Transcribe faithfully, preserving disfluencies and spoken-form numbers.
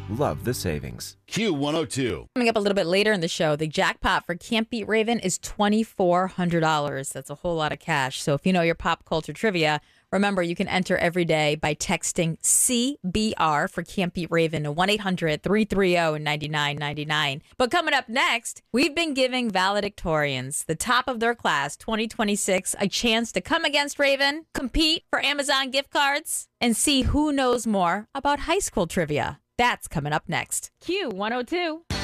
love the savings. Q one oh two. Coming up a little bit later in the show, the jackpot for Can't Beat Raven is twenty-four hundred dollars. That's a whole lot of cash. So if you know your pop culture trivia, remember you can enter every day by texting C B R for Can't Beat Raven to one eight hundred three three zero nine nine nine nine. But coming up next, we've been giving valedictorians, the top of their class twenty twenty-six, a chance to come against Raven, compete for Amazon gift cards, and see who knows more about high school trivia. That's coming up next. Q one oh two.